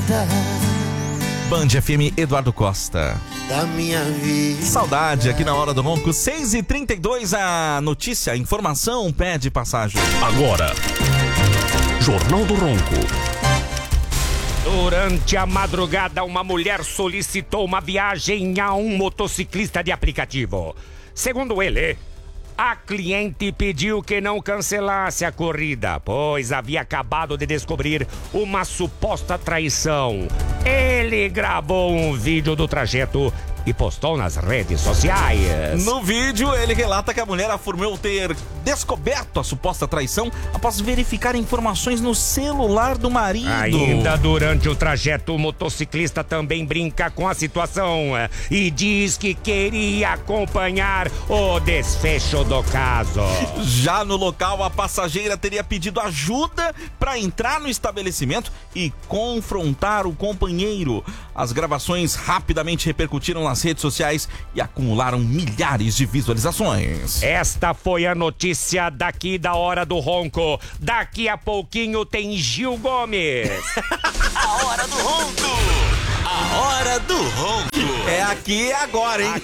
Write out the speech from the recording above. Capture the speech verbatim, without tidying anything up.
cuidar Band F M, Eduardo Costa. da minha vida. Saudade aqui na Hora do Ronco. seis e trinta e dois, a notícia, a informação pede passagem. Agora, Jornal do Ronco. Durante a madrugada, uma mulher solicitou uma viagem a um motociclista de aplicativo. Segundo ele, a cliente pediu que não cancelasse a corrida, pois havia acabado de descobrir uma suposta traição. Ele gravou um vídeo do trajeto e postou nas redes sociais. No vídeo, ele relata que a mulher afirmou ter descoberto a suposta traição após verificar informações no celular do marido. Ainda durante o trajeto, o motociclista também brinca com a situação e diz que queria acompanhar o desfecho do caso. Já no local, a passageira teria pedido ajuda para entrar no estabelecimento e confrontar o companheiro. As gravações rapidamente repercutiram nas redes sociais e acumularam milhares de visualizações. Esta foi a notícia daqui da Hora do Ronco. Daqui a pouquinho tem Gil Gomes. A Hora do Ronco. A Hora do Ronco. É aqui e agora, hein?